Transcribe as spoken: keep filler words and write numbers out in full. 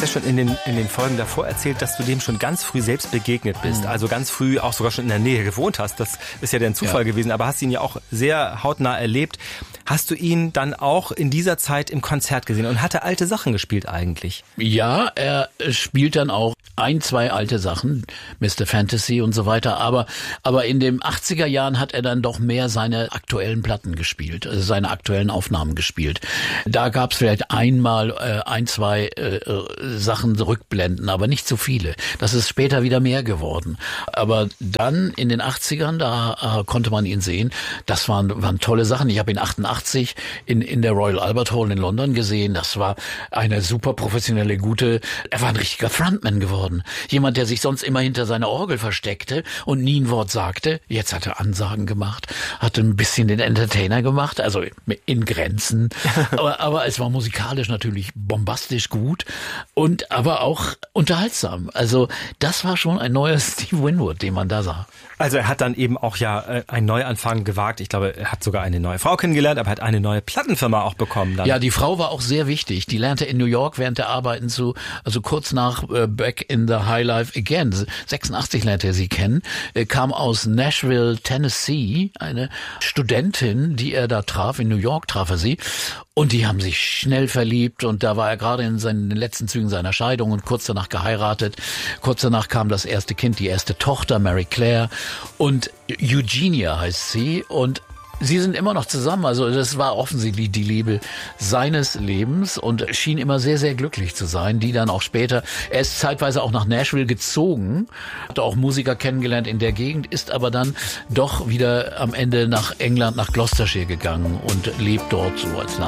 ja schon in den, in den Folgen davor erzählt, dass du dem schon ganz früh selbst begegnet bist. Mhm. Also ganz früh auch sogar schon in der Nähe gewohnt hast. Das ist ja ein Zufall ja. gewesen, aber hast ihn ja auch sehr hautnah erlebt. Hast du ihn dann auch in dieser Zeit im Konzert gesehen und hat er alte Sachen gespielt eigentlich? Ja, er spielt dann auch ein, zwei alte Sachen, Mister Fantasy und so weiter, aber aber in den achtziger Jahren hat er dann doch mehr seine aktuellen Platten gespielt, also seine aktuellen Aufnahmen gespielt. Da gab es vielleicht einmal äh, ein, zwei äh, Sachen rückblenden, aber nicht so viele. Das ist später wieder mehr geworden. Aber dann in den achtzigern, da äh, konnte man ihn sehen. Das waren waren tolle Sachen. Ich habe ihn achtundachtzig in in der Royal Albert Hall in London gesehen. Das war eine super professionelle, gute, er war ein richtiger Frontman geworden. Jemand, der sich sonst immer hinter seiner Orgel versteckte und nie ein Wort sagte. Jetzt hat er Ansagen gemacht, hat ein bisschen den Entertainer gemacht, also in Grenzen. aber, aber es war musikalisch natürlich bombastisch gut und aber auch unterhaltsam. Also das war schon ein neuer Steve Winwood, den man da sah. Also er hat dann eben auch ja einen Neuanfang gewagt. Ich glaube, er hat sogar eine neue Frau kennengelernt, aber er hat eine neue Plattenfirma auch bekommen dann. Ja, die Frau war auch sehr wichtig. Die lernte in New York während der Arbeiten zu, also kurz nach uh, Back in the High Life Again. sechsundachtzig lernte er sie kennen, er kam aus Nashville, Tennessee, eine Studentin, die er da traf, in New York traf er sie. Und die haben sich schnell verliebt und da war er gerade in seinen letzten Zügen seiner Scheidung und kurz danach geheiratet. Kurz danach kam das erste Kind, die erste Tochter, Mary Claire, und Eugenia heißt sie und sie sind immer noch zusammen, also das war offensichtlich die Liebe seines Lebens und schien immer sehr, sehr glücklich zu sein, die dann auch später, er ist zeitweise auch nach Nashville gezogen, hat auch Musiker kennengelernt in der Gegend, ist aber dann doch wieder am Ende nach England, nach Gloucestershire gegangen und lebt dort so als